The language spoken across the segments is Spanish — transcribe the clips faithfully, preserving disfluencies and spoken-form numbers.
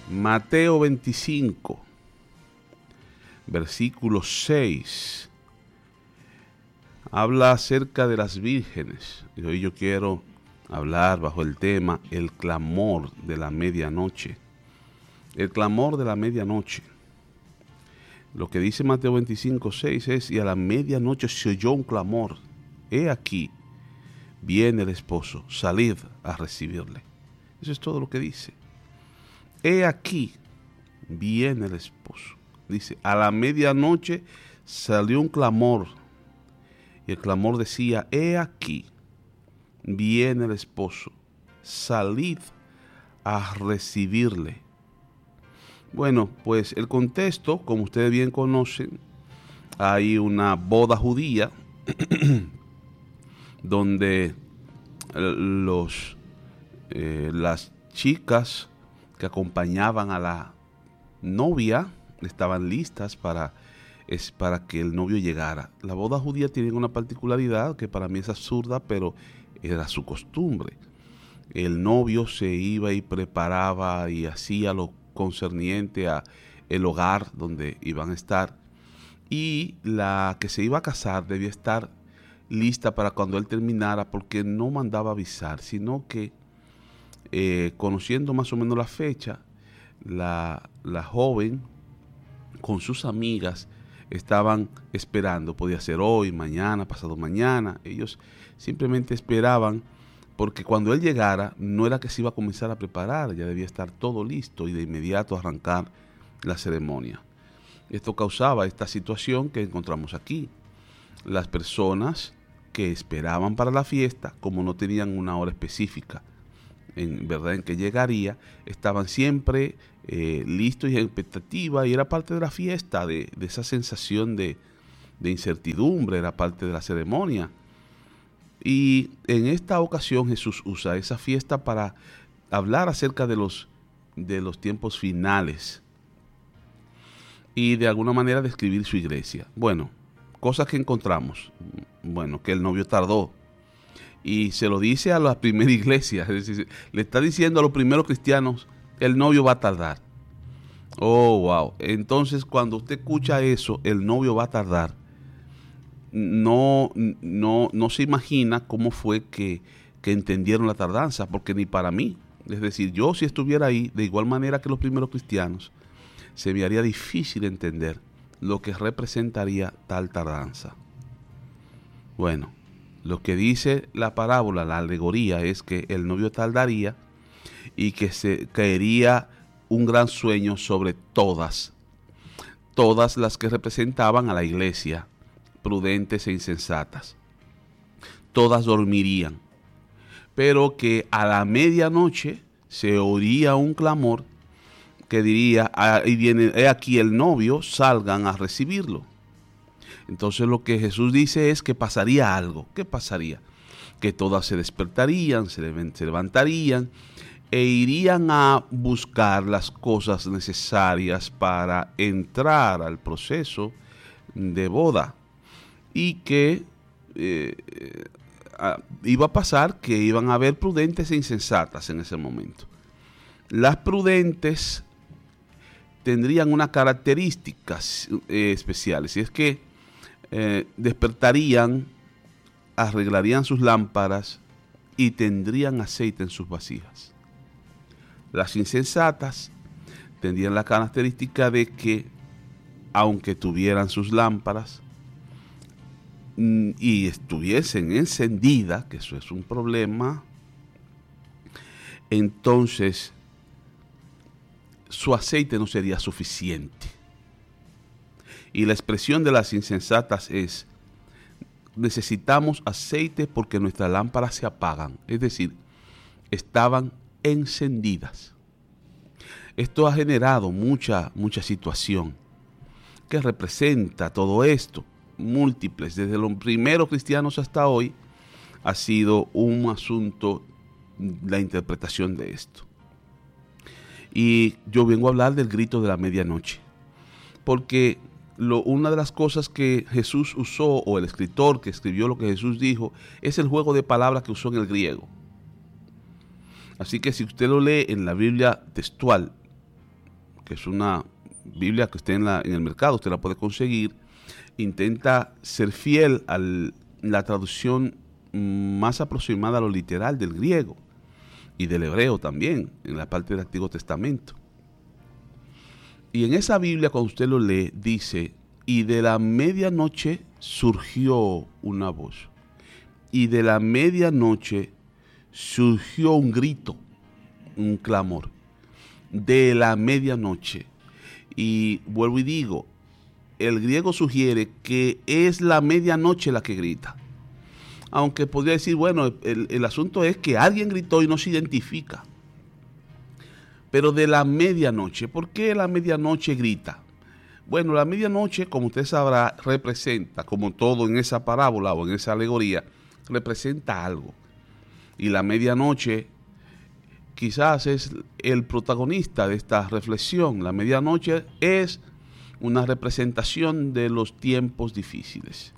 Mateo veinticinco, versículo seis, habla acerca de las vírgenes. Y hoy yo quiero hablar bajo el tema el clamor de la medianoche. El clamor de la medianoche. Lo que dice Mateo veinticinco, seis es: y a la medianoche se oyó un clamor. He aquí, viene el esposo, salid a recibirle. Eso es todo lo que dice. He aquí, viene el esposo. Dice, a la medianoche salió un clamor. Y el clamor decía, he aquí, viene el esposo, salid a recibirle. Bueno, pues el contexto, como ustedes bien conocen, hay una boda judía donde los, eh, las chicas que acompañaban a la novia estaban listas para, es, para que el novio llegara. La boda judía tiene una particularidad que para mí es absurda, pero era su costumbre. El novio se iba y preparaba y hacía lo concerniente a el hogar donde iban a estar, y la que se iba a casar debía estar lista para cuando él terminara, porque no mandaba avisar, sino que eh, conociendo más o menos la fecha, la, la joven con sus amigas estaban esperando. Podía ser hoy, mañana, pasado mañana. Ellos simplemente esperaban, porque cuando él llegara no era que se iba a comenzar a preparar, ya debía estar todo listo y de inmediato arrancar la ceremonia. Esto causaba esta situación que encontramos aquí. Las personas que esperaban para la fiesta, como no tenían una hora específica en verdad en que llegaría, estaban siempre eh, listos y en expectativa, y era parte de la fiesta, de, de esa sensación de, de incertidumbre, era parte de la ceremonia. Y en esta ocasión Jesús usa esa fiesta para hablar acerca de los, de los tiempos finales y de alguna manera describir su iglesia. Bueno, cosas que encontramos. Bueno, que el novio tardó. Y se lo dice a la primera iglesia. Es decir, le está diciendo a los primeros cristianos, el novio va a tardar. Oh, wow. Entonces, cuando usted escucha eso, el novio va a tardar, no, no, no se imagina cómo fue que, que entendieron la tardanza, porque ni para mí. Es decir, yo si estuviera ahí, de igual manera que los primeros cristianos, se me haría difícil entender lo que representaría tal tardanza. Bueno, lo que dice la parábola, la alegoría, es que el novio tardaría y que se caería un gran sueño sobre todas, todas las que representaban a la iglesia, prudentes e insensatas. Todas dormirían, pero que a la medianoche se oiría un clamor que diría, ahí viene, he aquí el novio, salgan a recibirlo. Entonces lo que Jesús dice es que pasaría algo. ¿Qué pasaría? Que todas se despertarían, se levantarían e irían a buscar las cosas necesarias para entrar al proceso de boda. Y que eh, eh, iba a pasar que iban a haber prudentes e insensatas en ese momento. Las prudentes tendrían unas características eh, especiales, y es que eh, despertarían, arreglarían sus lámparas y tendrían aceite en sus vasijas. Las insensatas tendrían la característica de que, aunque tuvieran sus lámparas mm, y estuviesen encendidas, que eso es un problema, entonces su aceite no sería suficiente. Y la expresión de las insensatas es: necesitamos aceite porque nuestras lámparas se apagan. Es decir, estaban encendidas. Esto ha generado mucha, mucha situación. ¿Qué representa todo esto? Múltiples, desde los primeros cristianos hasta hoy, ha sido un asunto la interpretación de esto. Y yo vengo a hablar del grito de la medianoche, porque lo, una de las cosas que Jesús usó, o el escritor que escribió lo que Jesús dijo, es el juego de palabras que usó en el griego. Así que si usted lo lee en la Biblia textual, que es una Biblia que esté en, la, en el mercado, usted la puede conseguir, intenta ser fiel a la traducción más aproximada a lo literal del griego y del hebreo también, en la parte del Antiguo Testamento. Y en esa Biblia, cuando usted lo lee, dice, y de la medianoche surgió una voz, y de la medianoche surgió un grito, un clamor, de la medianoche. Y vuelvo y digo, el griego sugiere que es la medianoche la que grita. Aunque podría decir, bueno, el, el asunto es que alguien gritó y no se identifica. Pero de la medianoche, ¿por qué la medianoche grita? Bueno, la medianoche, como usted sabrá, representa, como todo en esa parábola o en esa alegoría, representa algo. Y la medianoche quizás es el protagonista de esta reflexión. La medianoche es una representación de los tiempos difíciles.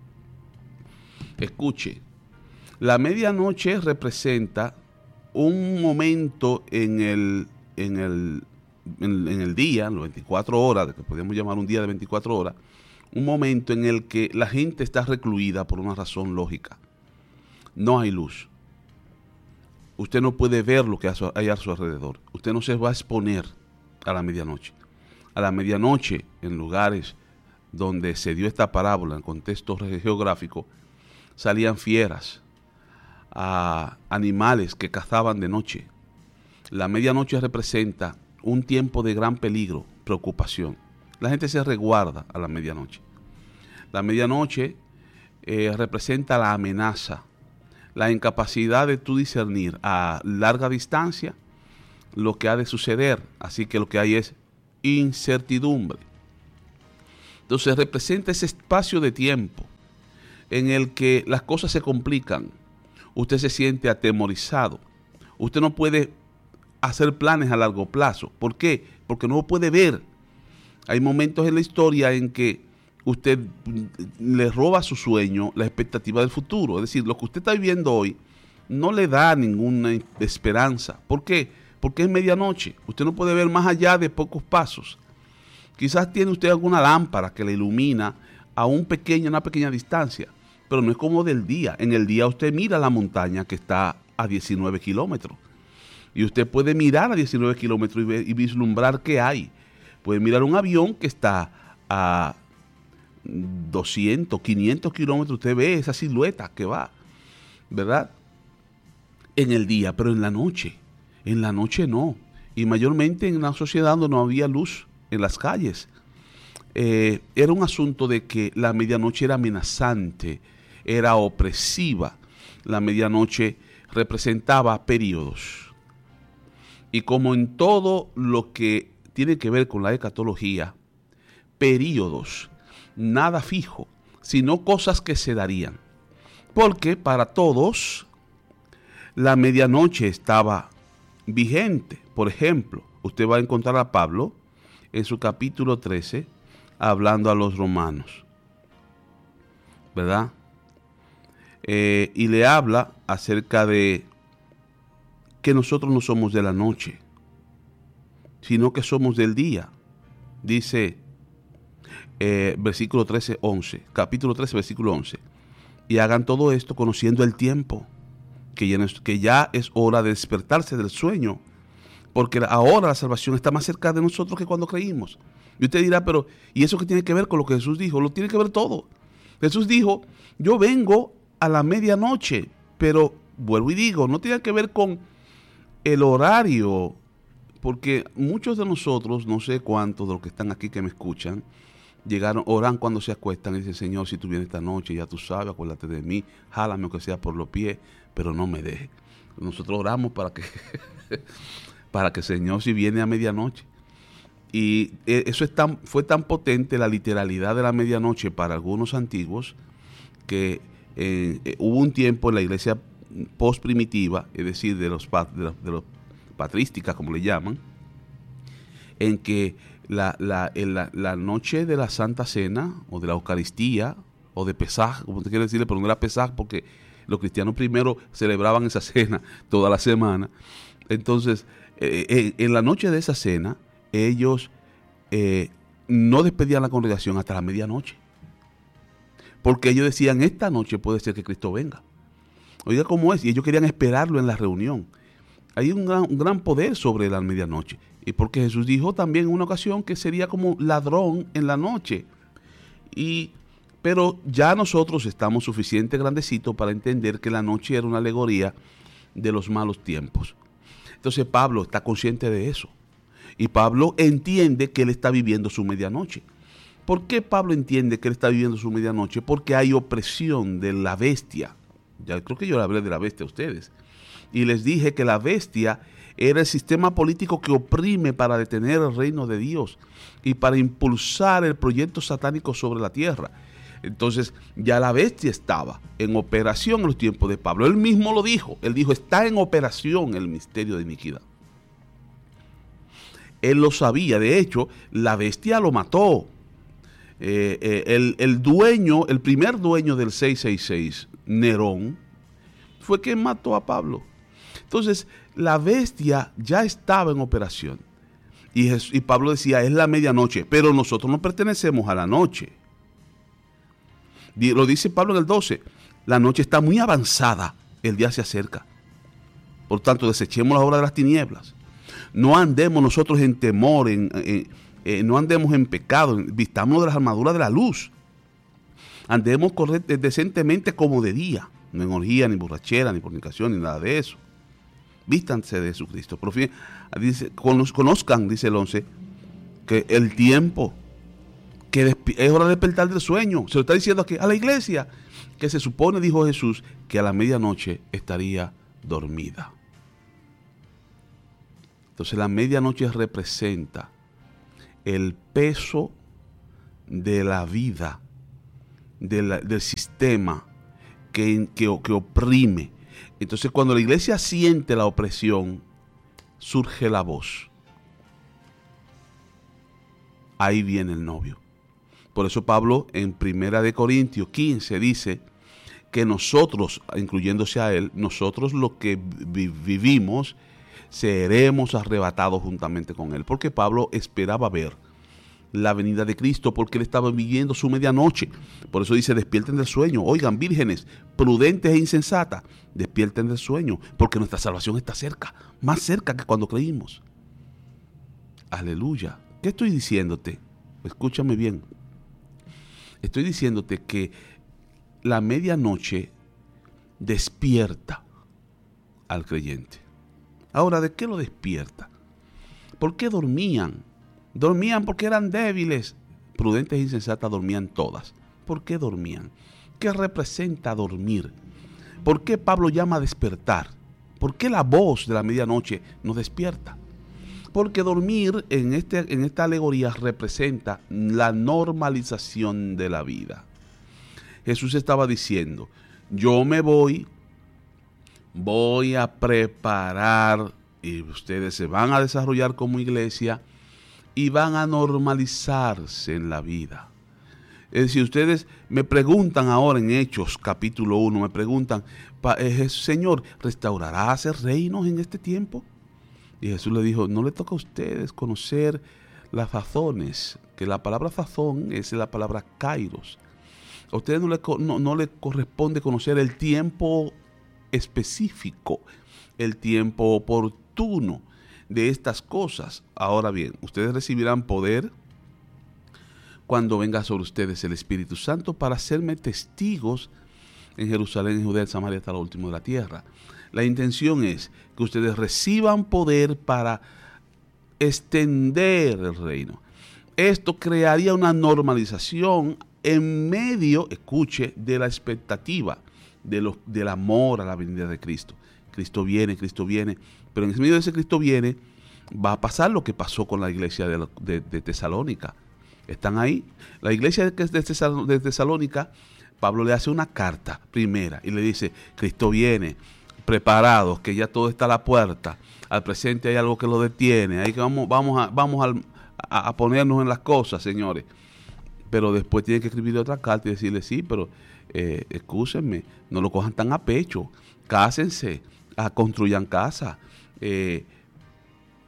Escuche, la medianoche representa un momento en el, en el, en, en el día, en las veinticuatro horas, que podríamos llamar un día de veinticuatro horas, un momento en el que la gente está recluida por una razón lógica. No hay luz. Usted no puede ver lo que hay a su alrededor. Usted no se va a exponer a la medianoche. A la medianoche, en lugares donde se dio esta parábola, en contexto geográfico, salían fieras, a animales que cazaban de noche. La medianoche representa un tiempo de gran peligro, preocupación. La gente se resguarda a la medianoche. La medianoche eh, representa la amenaza, la incapacidad de tú discernir a larga distancia lo que ha de suceder. Así que lo que hay es incertidumbre. Entonces representa ese espacio de tiempo en el que las cosas se complican. Usted se siente atemorizado. Usted no puede hacer planes a largo plazo. ¿Por qué? Porque no puede ver. Hay momentos en la historia en que usted le roba su sueño, la expectativa del futuro. Es decir, lo que usted está viviendo hoy no le da ninguna esperanza. ¿Por qué? Porque es medianoche. Usted no puede ver más allá de pocos pasos. Quizás tiene usted alguna lámpara que le ilumina a un pequeño, una pequeña distancia, pero no es como del día. En el día usted mira la montaña que está a diecinueve kilómetros. Y usted puede mirar a diecinueve kilómetros y, ver, y vislumbrar qué hay. Puede mirar un avión que está a doscientos, quinientos kilómetros. Usted ve esa silueta que va, ¿verdad? En el día, pero en la noche. En la noche no. Y mayormente en una sociedad donde no había luz en las calles. Eh, era un asunto de que la medianoche era amenazante, era opresiva. La medianoche representaba periodos. Y como en todo lo que tiene que ver con la escatología, periodos, nada fijo, sino cosas que se darían. Porque para todos la medianoche estaba vigente. Por ejemplo, usted va a encontrar a Pablo en su capítulo trece hablando a los romanos, ¿verdad? Eh, y le habla acerca de que nosotros no somos de la noche, sino que somos del día. Dice eh, versículo trece, once, capítulo trece, versículo once. Y hagan todo esto conociendo el tiempo, que ya, es, que ya es hora de despertarse del sueño, porque ahora la salvación está más cerca de nosotros que cuando creímos. Y usted dirá, pero ¿y eso qué tiene que ver con lo que Jesús dijo? Lo tiene que ver todo. Jesús dijo, yo vengo a la medianoche, pero vuelvo y digo, no tiene que ver con el horario, porque muchos de nosotros, no sé cuántos de los que están aquí que me escuchan, llegaron, oran cuando se acuestan y dicen, Señor, si tú vienes esta noche, ya tú sabes, acuérdate de mí, jálame aunque sea por los pies, pero no me dejes. Nosotros oramos para que, para que el Señor si viene a medianoche. Y eso es tan, fue tan potente la literalidad de la medianoche para algunos antiguos que eh, eh, hubo un tiempo en la iglesia post-primitiva, es decir, de los, de los, de los patrísticas, como le llaman, en que la, la, la, la noche de la Santa Cena, o de la Eucaristía, o de Pesaj, como te quiere decirle, pero no era Pesaj porque los cristianos primero celebraban esa cena toda la semana. Entonces, eh, eh, en la noche de esa cena, ellos eh, no despedían la congregación hasta la medianoche. Porque ellos decían, esta noche puede ser que Cristo venga. Oiga cómo es, y ellos querían esperarlo en la reunión. Hay un gran, un gran poder sobre la medianoche. Y porque Jesús dijo también en una ocasión que sería como ladrón en la noche. Y, pero ya nosotros estamos suficiente grandecitos para entender que la noche era una alegoría de los malos tiempos. Entonces Pablo está consciente de eso. Y Pablo entiende que él está viviendo su medianoche. ¿Por qué Pablo entiende que él está viviendo su medianoche? Porque hay opresión de la bestia. Ya creo que yo le hablé de la bestia a ustedes. Y les dije que la bestia era el sistema político que oprime para detener el reino de Dios y para impulsar el proyecto satánico sobre la tierra. Entonces ya la bestia estaba en operación en los tiempos de Pablo. Él mismo lo dijo. Él dijo, está en operación el misterio de iniquidad. Él lo sabía. De hecho, la bestia lo mató. Eh, eh, el, el dueño, el primer dueño del seiscientos sesenta y seis, Nerón, fue quien mató a Pablo. Entonces, la bestia ya estaba en operación. Y, Jesús, y Pablo decía, es la medianoche, pero nosotros no pertenecemos a la noche. Lo dice Pablo en el doce, la noche está muy avanzada, el día se acerca. Por tanto, desechemos la obra de las tinieblas. No andemos nosotros en temor, en, en, en, no andemos en pecado, vistamos de las armaduras de la luz. Andemos correctamente, decentemente como de día, no en orgía, ni borrachera, ni fornicación, ni nada de eso. Vístanse de Jesucristo. Dice, conozcan, dice el once, que el tiempo, que es hora de despertar del sueño. Se lo está diciendo aquí a la iglesia, que se supone, dijo Jesús, que a la medianoche estaría dormida. Entonces la medianoche representa el peso de la vida, de la, del sistema que, que, que oprime. Entonces cuando la iglesia siente la opresión, surge la voz. Ahí viene el novio. Por eso Pablo en Primera de Corintios quince dice que nosotros, incluyéndose a él, nosotros los que vi- vivimos, seremos arrebatados juntamente con él. Porque Pablo esperaba ver la venida de Cristo, porque él estaba viviendo su medianoche. Por eso dice, despierten del sueño. Oigan, vírgenes, prudentes e insensatas, despierten del sueño, porque nuestra salvación está cerca, más cerca que cuando creímos. Aleluya. ¿Qué estoy diciéndote? Escúchame bien. Estoy diciéndote que la medianoche despierta al creyente. Ahora, ¿de qué lo despierta? ¿Por qué dormían? Dormían porque eran débiles. Prudentes e insensatas dormían todas. ¿Por qué dormían? ¿Qué representa dormir? ¿Por qué Pablo llama a despertar? ¿Por qué la voz de la medianoche nos despierta? Porque dormir en, este, en esta alegoría representa la normalización de la vida. Jesús estaba diciendo, yo me voy, voy a preparar y ustedes se van a desarrollar como iglesia y van a normalizarse en la vida. Es decir, ustedes me preguntan ahora en Hechos capítulo uno, me preguntan, Señor, ¿restaurarás el reino en este tiempo? Y Jesús le dijo, no le toca a ustedes conocer las sazones, que la palabra sazón es la palabra kairos. A ustedes no le, no, no le corresponde conocer el tiempo específico, el tiempo oportuno de estas cosas. Ahora bien, ustedes recibirán poder cuando venga sobre ustedes el Espíritu Santo para hacerme testigos en Jerusalén, en Judea, en Samaria, hasta lo último de la tierra. La intención es que ustedes reciban poder para extender el reino. Esto crearía una normalización en medio, escuche, de la expectativa, de lo, del amor a la venida de Cristo. Cristo viene, Cristo viene, pero en medio de ese Cristo viene, va a pasar lo que pasó con la iglesia de, de, de Tesalónica. Están ahí. La iglesia de, de, de Tesalónica, Pablo le hace una carta primera y le dice, Cristo viene, preparados, que ya todo está a la puerta, al presente hay algo que lo detiene, ahí que vamos, vamos, a, vamos al, a, a ponernos en las cosas, señores. Pero después tiene que escribirle otra carta y decirle, sí, pero eh, excúsenme, no lo cojan tan a pecho, cásense, a, construyan casa, eh,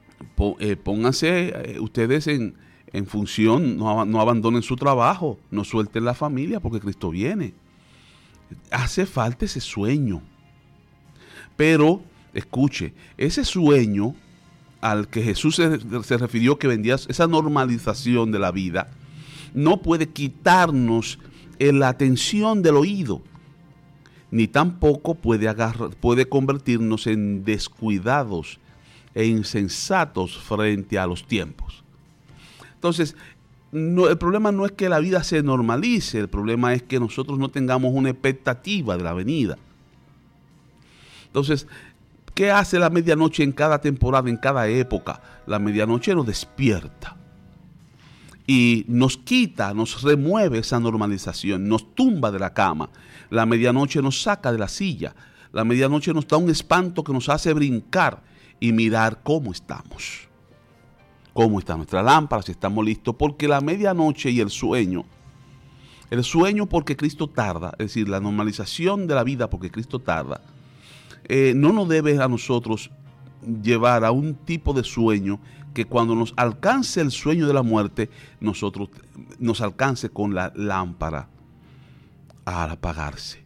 po, eh, pónganse eh, ustedes en, en función, no, no abandonen su trabajo, no suelten la familia porque Cristo viene. Hace falta ese sueño. Pero, escuche, ese sueño al que Jesús se, se refirió, que vendía esa normalización de la vida, no puede quitarnos la atención del oído, ni tampoco puede, agarrar, puede convertirnos en descuidados e insensatos frente a los tiempos. Entonces, no, el problema no es que la vida se normalice, el problema es que nosotros no tengamos una expectativa de la venida. Entonces, ¿qué hace la medianoche en cada temporada, en cada época? La medianoche nos despierta y nos quita, nos remueve esa normalización, nos tumba de la cama. La medianoche nos saca de la silla. La medianoche nos da un espanto que nos hace brincar y mirar cómo estamos. Cómo está nuestra lámpara, si estamos listos. Porque la medianoche y el sueño, el sueño porque Cristo tarda, es decir, la normalización de la vida porque Cristo tarda, eh, no nos debe a nosotros llevar a un tipo de sueño que cuando nos alcance el sueño de la muerte, nosotros nos alcance con la lámpara al apagarse.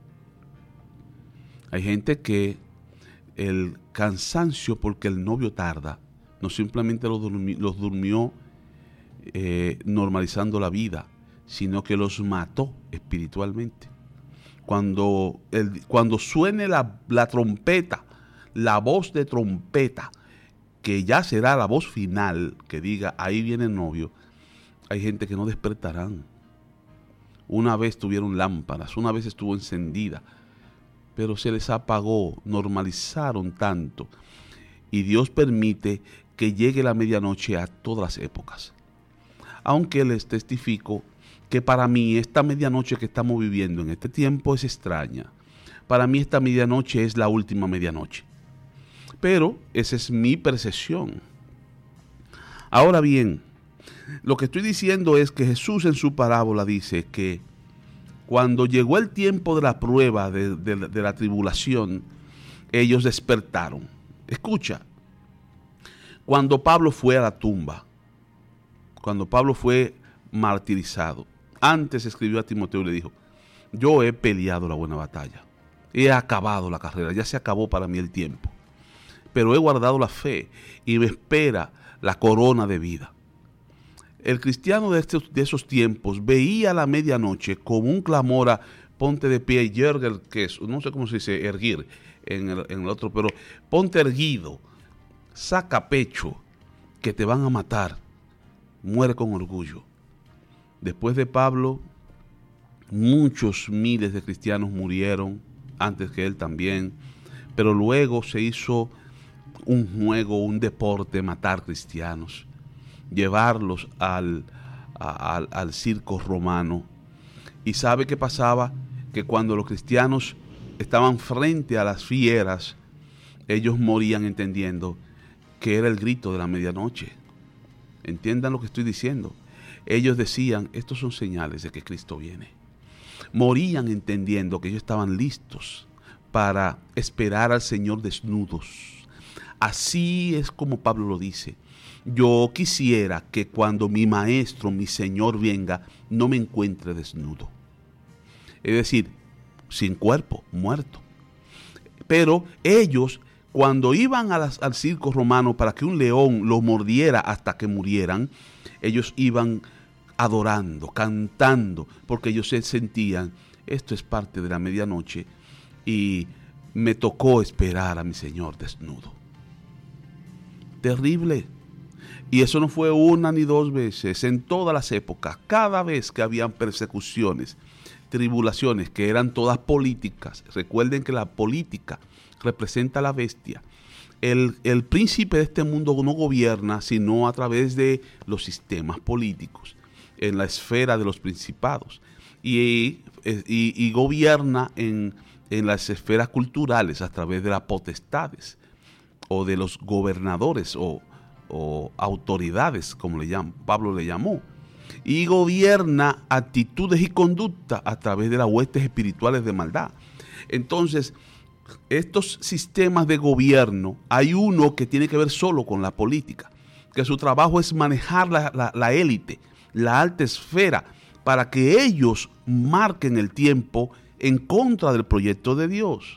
Hay gente que el cansancio porque el novio tarda, no simplemente los durmió, los durmió eh, normalizando la vida, sino que los mató espiritualmente. Cuando, el, cuando suene la, la trompeta, la voz de trompeta, que ya será la voz final, que diga, ahí viene el novio, hay gente que no despertarán. Una vez tuvieron lámparas, una vez estuvo encendida, pero se les apagó, normalizaron tanto. Y Dios permite que llegue la medianoche a todas las épocas. Aunque les testifico que para mí esta medianoche que estamos viviendo en este tiempo es extraña. Para mí esta medianoche es la última medianoche. Pero esa es mi percepción. Ahora bien, lo que estoy diciendo es que Jesús en su parábola dice que cuando llegó el tiempo de la prueba, de, de, de la tribulación, ellos despertaron. Escucha, cuando Pablo fue a la tumba, cuando Pablo fue martirizado, antes escribió a Timoteo y le dijo, yo he peleado la buena batalla, he acabado la carrera, ya se acabó para mí el tiempo. Pero he guardado la fe y me espera la corona de vida. El cristiano de, estos, de esos tiempos veía la medianoche como un clamor a ponte de pie, yerger, que es, no sé cómo se dice, erguir en el, en el otro, pero ponte erguido, saca pecho, que te van a matar, muere con orgullo. Después de Pablo, muchos miles de cristianos murieron, antes que él también, pero luego se hizo un juego, un deporte, matar cristianos, llevarlos al, a, al, al circo romano. ¿Y sabe qué pasaba? Que cuando los cristianos estaban frente a las fieras, ellos morían entendiendo que era el grito de la medianoche. Entiendan lo que estoy diciendo. Ellos decían, estos son señales de que Cristo viene. Morían entendiendo que ellos estaban listos para esperar al Señor desnudos. Así es como Pablo lo dice. Yo quisiera que cuando mi maestro, mi Señor venga, no me encuentre desnudo. Es decir, sin cuerpo, muerto. Pero ellos, cuando iban a las, al circo romano para que un león lo mordiera hasta que murieran, ellos iban adorando, cantando, porque ellos se sentían, esto es parte de la medianoche y me tocó esperar a mi Señor desnudo. Terrible. Y eso no fue una ni dos veces, en todas las épocas, cada vez que habían persecuciones, tribulaciones, que eran todas políticas. Recuerden que la política representa a la bestia. El, el príncipe de este mundo no gobierna sino a través de los sistemas políticos, en la esfera de los principados, y, y, y gobierna en, en las esferas culturales a través de las potestades, o de los gobernadores o, o autoridades, como le llaman, Pablo le llamó, y gobierna actitudes y conductas a través de las huestes espirituales de maldad. Entonces, estos sistemas de gobierno, hay uno que tiene que ver solo con la política, que su trabajo es manejar la, la, la élite, la alta esfera, para que ellos marquen el tiempo en contra del proyecto de Dios.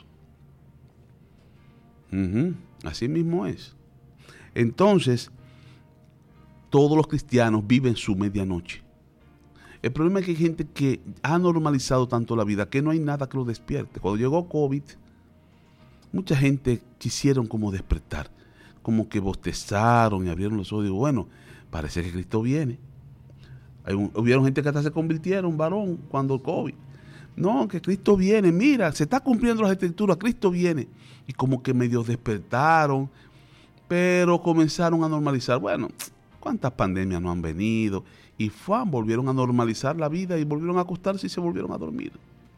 Uh-huh. Así mismo es. Entonces, todos los cristianos viven su medianoche. El problema es que hay gente que ha normalizado tanto la vida que no hay nada que lo despierte. Cuando llegó COVID, mucha gente quisieron como despertar, como que bostezaron y abrieron los ojos y digo, bueno, parece que Cristo viene. Hay un, hubieron gente que hasta se convirtieron varón cuando el COVID. No, que Cristo viene, mira, se está cumpliendo las escrituras, Cristo viene. Y como que medio despertaron, pero comenzaron a normalizar. Bueno, ¿cuántas pandemias no han venido? Y ¡fua! Volvieron a normalizar la vida y volvieron a acostarse y se volvieron a dormir.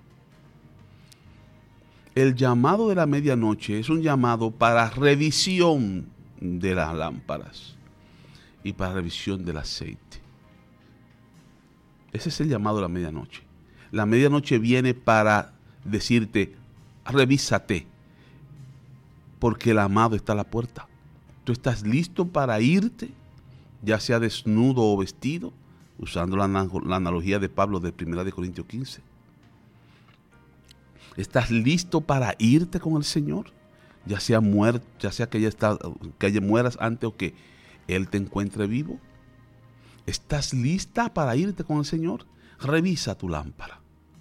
El llamado de la medianoche es un llamado para revisión de las lámparas y para revisión del aceite. Ese es el llamado de la medianoche. La medianoche viene para decirte, revísate, porque el amado está a la puerta. ¿Tú estás listo para irte, ya sea desnudo o vestido? Usando la, la analogía de Pablo de primera de Corintios quince. ¿Estás listo para irte con el Señor? Ya sea muerto, ya sea que ya está, que ya mueras antes o que Él te encuentre vivo. ¿Estás lista para irte con el Señor? Revisa tu lámpara.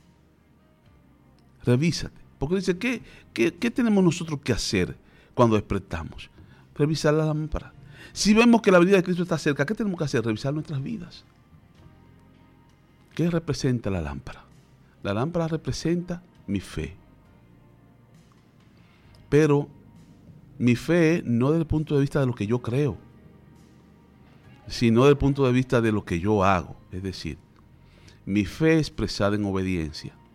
Revísate. Porque dice, ¿qué, qué, qué tenemos nosotros que hacer cuando despertamos? Revisar la lámpara. Si vemos que la venida de Cristo está cerca, ¿qué tenemos que hacer? Revisar nuestras vidas. ¿Qué representa la lámpara? La lámpara representa mi fe. Pero mi fe no desde el punto de vista de lo que yo creo, sino desde el punto de vista de lo que yo hago. Es decir, mi fe expresada en obediencia.